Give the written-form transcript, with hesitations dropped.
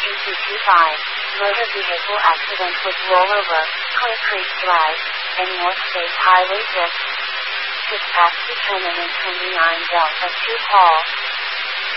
225, motor vehicle accident with rollover, Clay Creek Drive, and North State Highway 6. Dispatch determinant 29 Delta 2 call.